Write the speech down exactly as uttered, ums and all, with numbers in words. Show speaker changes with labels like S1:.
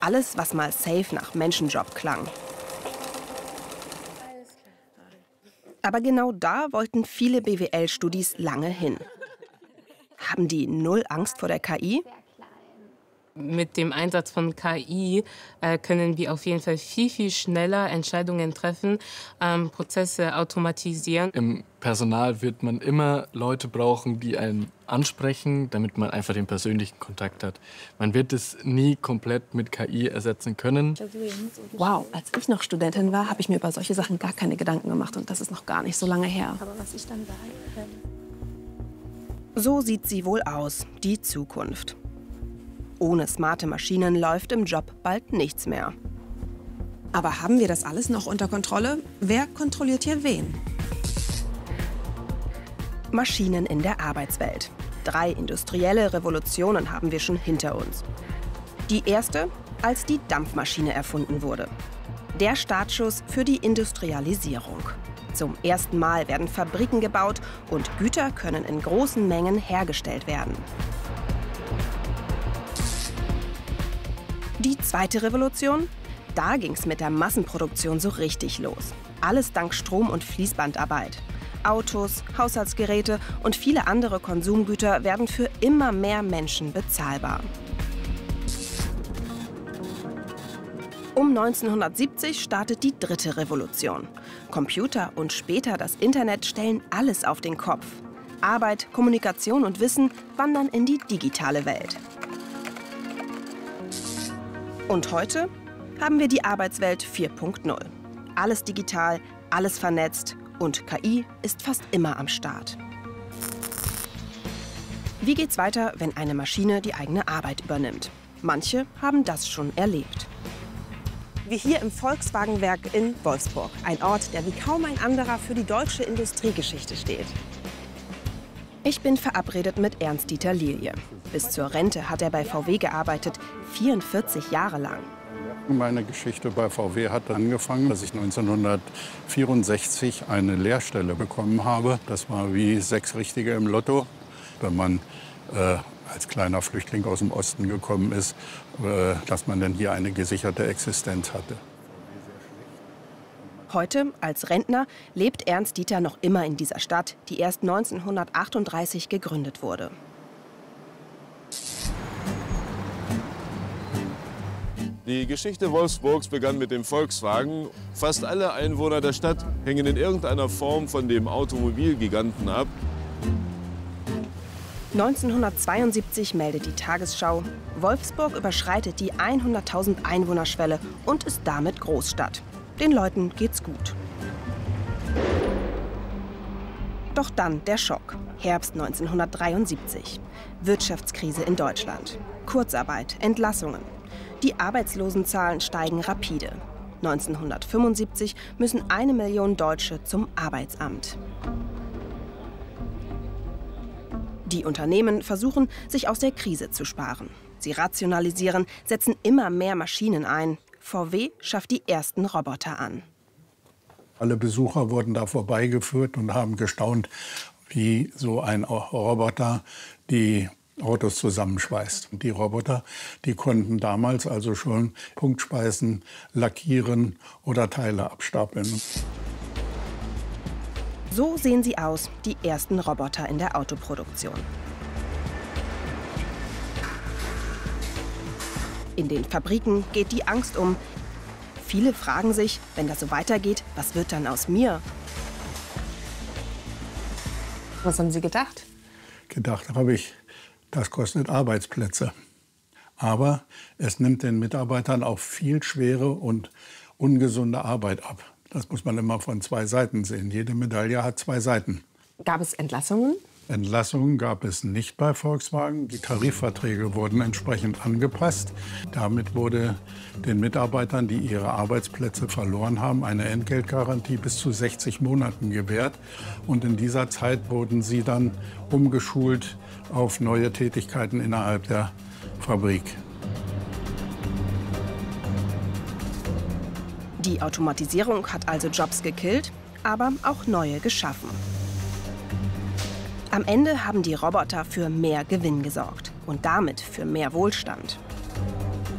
S1: Alles, was mal safe nach Menschenjob klang. Aber genau da wollten viele B W L-Studis lange hin. Haben die null Angst vor der K I?
S2: Mit dem Einsatz von K I äh, können wir auf jeden Fall viel, viel schneller Entscheidungen treffen, ähm, Prozesse automatisieren.
S3: Im Personal wird man immer Leute brauchen, die einen ansprechen, damit man einfach den persönlichen Kontakt hat. Man wird es nie komplett mit K I ersetzen können.
S4: Wow, als ich noch Studentin war, habe ich mir über solche Sachen gar keine Gedanken gemacht. Und das ist noch gar nicht so lange her.
S5: Aber was ich dann sage,
S1: So sieht sie wohl aus, die Zukunft. Ohne smarte Maschinen läuft im Job bald nichts mehr.
S4: Aber haben wir das alles noch unter Kontrolle? Wer kontrolliert hier wen?
S1: Maschinen in der Arbeitswelt. Drei industrielle Revolutionen haben wir schon hinter uns. Die erste, als die Dampfmaschine erfunden wurde. Der Startschuss für die Industrialisierung. Zum ersten Mal werden Fabriken gebaut und Güter können in großen Mengen hergestellt werden. Die zweite Revolution? Da ging es mit der Massenproduktion so richtig los. Alles dank Strom- und Fließbandarbeit. Autos, Haushaltsgeräte und viele andere Konsumgüter werden für immer mehr Menschen bezahlbar. Um neunzehnhundertsiebzig startet die dritte Revolution. Computer und später das Internet stellen alles auf den Kopf. Arbeit, Kommunikation und Wissen wandern in die digitale Welt. Und heute haben wir die Arbeitswelt vier Punkt null. Alles digital, alles vernetzt und K I ist fast immer am Start. Wie geht's weiter, wenn eine Maschine die eigene Arbeit übernimmt? Manche haben das schon erlebt.
S4: Wie hier im Volkswagenwerk in Wolfsburg. Ein Ort, der wie kaum ein anderer für die deutsche Industriegeschichte steht.
S1: Ich bin verabredet mit Ernst-Dieter Lilje. Bis zur Rente hat er bei V W gearbeitet, vierundvierzig Jahre lang.
S6: Meine Geschichte bei V W hat angefangen, dass ich neunzehnhundertvierundsechzig eine Lehrstelle bekommen habe. Das war wie sechs Richtige im Lotto, wenn man äh, als kleiner Flüchtling aus dem Osten gekommen ist, äh, dass man dann hier eine gesicherte Existenz hatte.
S1: Heute, als Rentner, lebt Ernst-Dieter noch immer in dieser Stadt, die erst neunzehnhundertachtunddreißig gegründet wurde.
S7: Die Geschichte Wolfsburgs begann mit dem Volkswagen. Fast alle Einwohner der Stadt hängen in irgendeiner Form von dem Automobilgiganten ab.
S1: neunzehnhundertzweiundsiebzig meldet die Tagesschau, Wolfsburg überschreitet die hunderttausend Einwohnerschwelle und ist damit Großstadt. Den Leuten geht's gut. Doch dann der Schock. Herbst neunzehnhundertdreiundsiebzig. Wirtschaftskrise in Deutschland. Kurzarbeit, Entlassungen. Die Arbeitslosenzahlen steigen rapide. neunzehnhundertfünfundsiebzig müssen eine Million Deutsche zum Arbeitsamt. Die Unternehmen versuchen, sich aus der Krise zu sparen. Sie rationalisieren, setzen immer mehr Maschinen ein. V W schafft die ersten Roboter an.
S6: Alle Besucher wurden da vorbeigeführt und haben gestaunt, wie so ein Roboter die Autos zusammenschweißt. Und die Roboter, die konnten damals also schon Punktspeisen lackieren oder Teile abstapeln.
S1: So sehen sie aus, die ersten Roboter in der Autoproduktion. In den Fabriken geht die Angst um. Viele fragen sich, wenn das so weitergeht, was wird dann aus mir?
S4: Was haben Sie gedacht?
S6: Gedacht habe ich, das kostet Arbeitsplätze. Aber es nimmt den Mitarbeitern auch viel schwere und ungesunde Arbeit ab. Das muss man immer von zwei Seiten sehen. Jede Medaille hat zwei Seiten.
S4: Gab es Entlassungen?
S6: Entlassungen gab es nicht bei Volkswagen. Die Tarifverträge wurden entsprechend angepasst. Damit wurde den Mitarbeitern, die ihre Arbeitsplätze verloren haben, eine Entgeltgarantie bis zu sechzig Monaten gewährt. Und in dieser Zeit wurden sie dann umgeschult auf neue Tätigkeiten innerhalb der Fabrik.
S1: Die Automatisierung hat also Jobs gekillt, aber auch neue geschaffen. Am Ende haben die Roboter für mehr Gewinn gesorgt und damit für mehr Wohlstand.